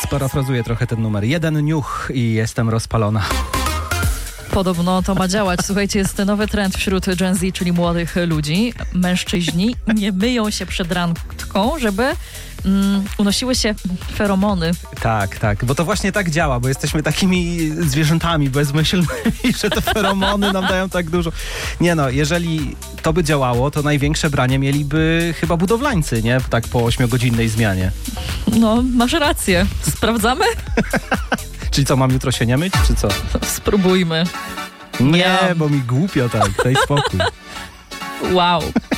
Sparafrazuję trochę ten numer. Jeden niuch i jestem rozpalona. Podobno to ma działać. Słuchajcie, jest nowy trend wśród Gen Z, czyli młodych ludzi. Mężczyźni nie myją się przed randką, żeby unosiły się feromony. Tak, bo to właśnie tak działa, bo jesteśmy takimi zwierzętami bezmyślnymi, że te feromony nam dają tak dużo. Nie no, jeżeli to by działało, to największe branie mieliby chyba budowlańcy, nie? Tak po 8-godzinnej zmianie. No, masz rację. Sprawdzamy? Czyli co, mam jutro się nie myć, czy co? Spróbujmy. Nie, bo mi głupio tak, daj spokój. Wow.